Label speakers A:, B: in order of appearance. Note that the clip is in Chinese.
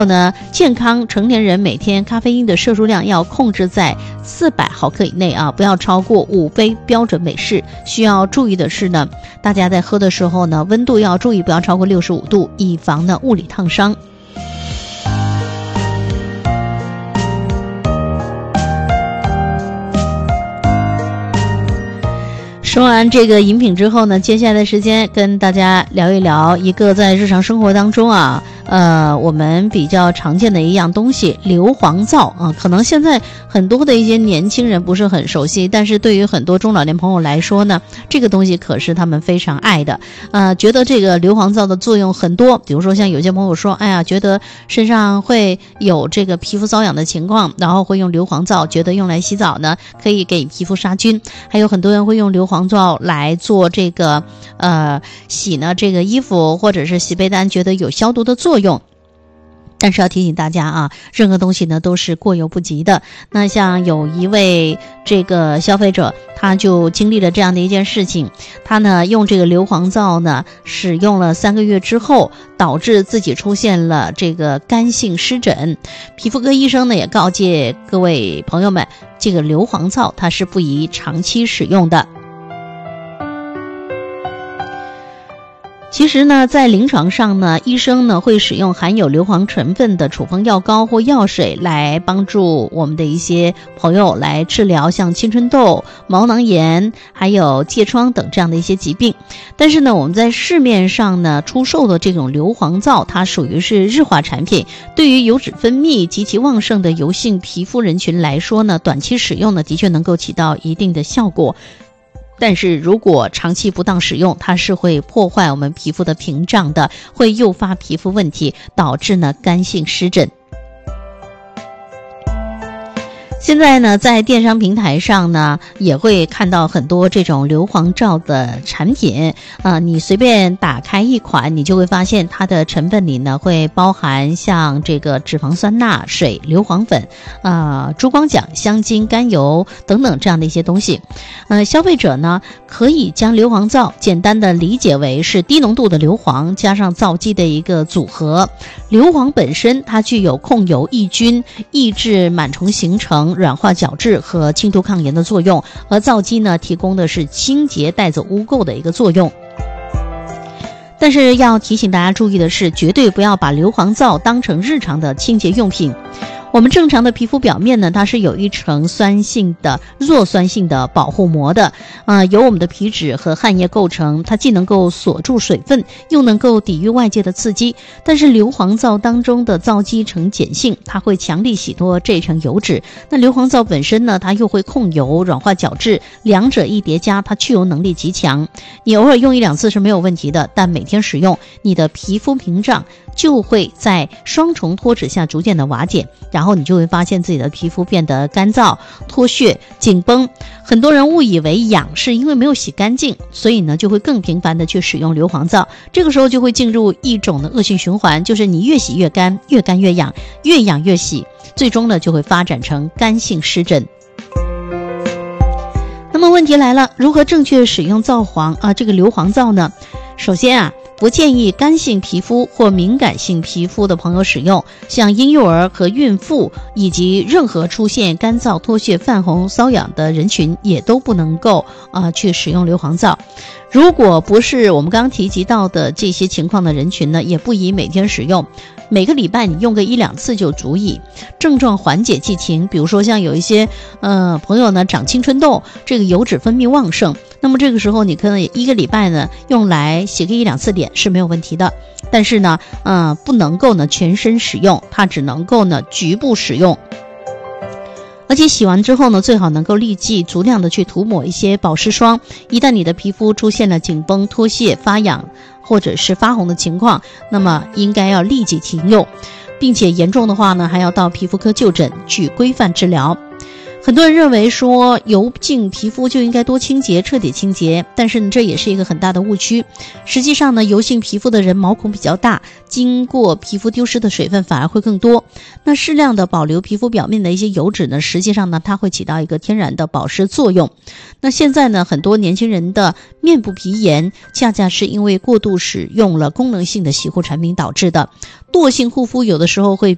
A: 健康成年人每天咖啡因的摄入量要控制在400毫克以内啊，不要超过5杯标准美式。需要注意的是呢，大家在喝的时候呢，温度要注意不要超过65度，以防呢物理烫伤。说完这个饮品之后呢，接下来的时间跟大家聊一聊一个在日常生活当中啊，我们比较常见的一样东西，硫磺皂啊，可能现在很多的一些年轻人不是很熟悉，但是对于很多中老年朋友来说呢，这个东西可是他们非常爱的。觉得这个硫磺皂的作用很多，比如说像有些朋友说，哎呀，觉得身上会有这个皮肤瘙痒的情况，然后会用硫磺皂，觉得用来洗澡呢可以给皮肤杀菌，还有很多人会用硫磺皂来做这个洗呢这个衣服或者是洗被单，觉得有消毒的作用。但是要提醒大家啊，任何东西呢都是过犹不及的。那像有一位这个消费者，他就经历了这样的一件事情，他呢用这个硫磺皂呢使用了3个月之后，导致自己出现了这个干性湿疹。皮肤科医生呢也告诫各位朋友们，这个硫磺皂它是不宜长期使用的。其实呢，在临床上呢，医生呢会使用含有硫磺成分的处方药膏或药水来帮助我们的一些朋友来治疗像青春痘、毛囊炎还有疥疮等这样的一些疾病。但是呢，我们在市面上呢出售的这种硫磺皂，它属于是日化产品，对于油脂分泌极其旺盛的油性皮肤人群来说呢，短期使用呢的确能够起到一定的效果。但是如果长期不当使用，它是会破坏我们皮肤的屏障的，会诱发皮肤问题，导致呢干性湿疹。现在呢，在电商平台上呢，也会看到很多这种硫磺皂的产品你随便打开一款，你就会发现它的成分里呢会包含像这个脂肪酸钠、水、硫磺粉珠光奖、香精、甘油等等这样的一些东西。消费者呢可以将硫磺皂简单的理解为是低浓度的硫磺加上皂基的一个组合。硫磺本身它具有控油抑菌、抑制螨虫形成、软化角质和清除抗炎的作用，而皂基呢提供的是清洁带走污垢的一个作用。但是要提醒大家注意的是，绝对不要把硫磺皂当成日常的清洁用品。我们正常的皮肤表面呢，它是有一层酸性的弱酸性的保护膜的由我们的皮脂和汗液构成，它既能够锁住水分，又能够抵御外界的刺激。但是硫磺皂当中的皂基呈碱性，它会强力洗脱这层油脂。那硫磺皂本身呢，它又会控油、软化角质，两者一叠加，它去油能力极强。你偶尔用1-2次是没有问题的，但每天使用，你的皮肤屏障就会在双重脱脂下逐渐的瓦解，然后你就会发现自己的皮肤变得干燥、脱屑、紧绷。很多人误以为痒是因为没有洗干净，所以呢就会更频繁的去使用硫磺皂，这个时候就会进入一种的恶性循环，就是你越洗越干，越干越痒，越痒越洗，最终呢就会发展成干性湿疹。那么问题来了，如何正确使用这个硫磺皂呢？首先不建议干性皮肤或敏感性皮肤的朋友使用，像婴幼儿和孕妇以及任何出现干燥、脱屑、泛红、瘙痒的人群也都不能够去使用硫磺皂。如果不是我们刚刚提及到的这些情况的人群呢，也不宜每天使用，每个礼拜你用个1-2次就足以。症状缓解剂停，比如说像有一些朋友呢长青春痘，这个油脂分泌旺盛，那么这个时候你可能1个礼拜呢用来洗个1-2次脸是没有问题的。但是呢不能够呢全身使用，它只能够呢局部使用。而且洗完之后呢，最好能够立即足量的去涂抹一些保湿霜。一旦你的皮肤出现了紧绷、脱屑、发痒或者是发红的情况，那么应该要立即停用，并且严重的话呢，还要到皮肤科就诊去规范治疗。很多人认为说油性皮肤就应该多清洁、彻底清洁，但是呢，这也是一个很大的误区。实际上呢，油性皮肤的人毛孔比较大，经过皮肤丢失的水分反而会更多。那适量的保留皮肤表面的一些油脂呢，实际上呢，它会起到一个天然的保湿作用。那现在呢，很多年轻人的面部皮炎，恰恰是因为过度使用了功能性的洗护产品导致的。惰性护肤有的时候会